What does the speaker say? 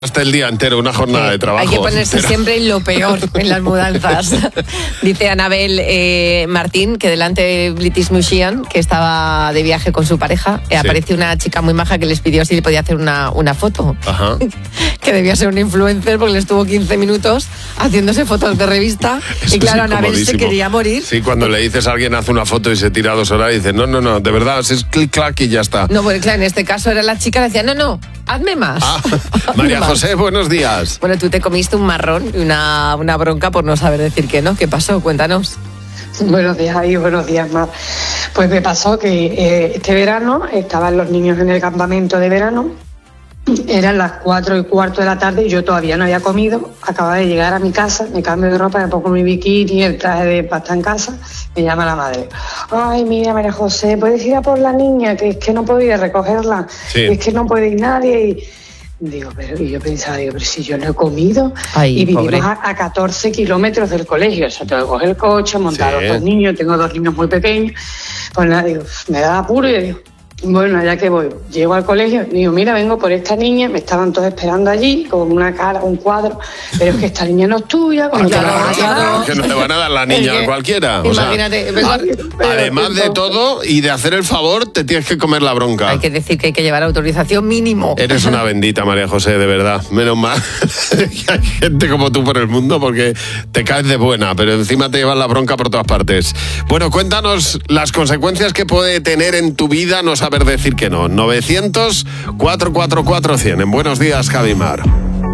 Hasta el día entero, una jornada de trabajo. Hay que ponerse entera. siempre en lo peor en las mudanzas. Dice Anabel Martín que delante de British Museum, que estaba de viaje con su pareja, apareció una chica muy maja que les pidió si le podía hacer una foto. Ajá. Que debía ser un influencer porque le estuvo 15 minutos haciéndose fotos de revista. Eso Y claro, es Anabel se incomodísimo. quería morir. Sí, cuando le dices a alguien hace una foto y se tira 2 horas y dices, no, de verdad, es clic, clac y ya está. No, porque claro, en este caso era la chica que decía, no, hazme más. Hazme María más. José, buenos días. Bueno, tú te comiste un marrón y una bronca por no saber decir que no. ¿Qué pasó? Cuéntanos. Buenos días, Javi, buenos días, Mar. Pues me pasó que este verano estaban los niños en el campamento de verano, eran las 4:15 de la tarde y yo todavía no había comido, acababa de llegar a mi casa, me cambio de ropa, me pongo mi bikini, el traje de pasta en casa, me llama la madre. Ay, mira, María José, ¿puedes ir a por la niña? Que es que no puedo ir a recogerla, Sí. es que no puede ir nadie y... y yo pensaba, pero si yo no he comido. Ay, y vivimos pobre. a 14 kilómetros del colegio, o sea, tengo que coger el coche, montar Sí. a los 2 niños, tengo 2 niños muy pequeños. Pues nada, digo, me da apuro y digo, bueno, allá que voy. Llego al colegio, digo, mira, vengo por esta niña, me estaban todos esperando allí, con una cara, un cuadro, pero es que esta niña no es tuya, como te la van a claro. llevar. Que no te van a dar la niña a cualquiera. O sea, Imagínate, además de todo y de hacer el favor, te tienes que comer la bronca. hay que decir que hay que llevar autorización mínimo. Eres una bendita, María José, de verdad. Menos mal que hay gente como tú por el mundo porque te caes de buena, pero encima te llevas la bronca por todas partes. Bueno, cuéntanos las consecuencias que puede tener en tu vida no saber decir que no. 900-444-100. En Buenos Días, Javimar.